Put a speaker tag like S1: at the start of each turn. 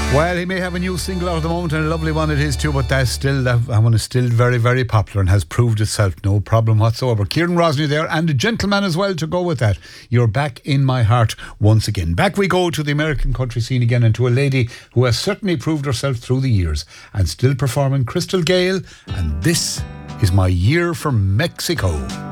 S1: Well, he may have a new single out at the moment, and a lovely one it is too, but that one is still very, very popular and has proved itself, no problem whatsoever. Kieran Rosny there, and a gentleman as well to go with that. You're back in my heart once again. Back we go to the American country scene again, and to a lady who has certainly proved herself through the years and still performing, Crystal Gale, and this is My Year from Mexico.